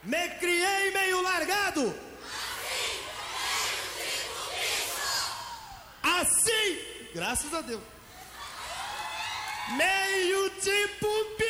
Me criei meio largado. Assim, graças a Deus. Meio tipo bicho.